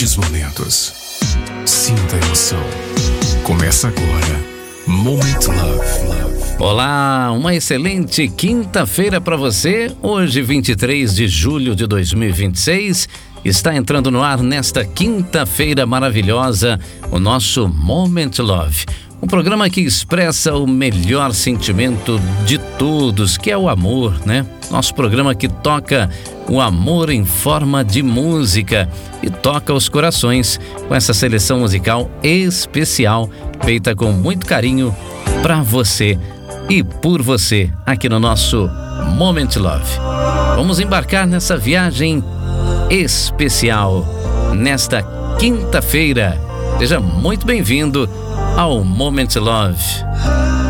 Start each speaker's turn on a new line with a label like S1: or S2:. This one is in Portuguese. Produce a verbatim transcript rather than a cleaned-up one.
S1: grandes momentos. Sinta a emoção. Começa agora, Moment Love.
S2: Olá, uma excelente quinta-feira para você. Hoje, vinte e três de julho de dois mil e vinte e seis, está entrando no ar nesta quinta-feira maravilhosa o nosso Moment Love. Um programa que expressa o melhor sentimento de todos, que é o amor, né? Nosso programa que toca o amor em forma de música e toca os corações com essa seleção musical especial, feita com muito carinho para você e por você, aqui no nosso Moment Love. Vamos embarcar nessa viagem especial nesta quinta-feira. Seja muito bem-vindo ao Moment Love.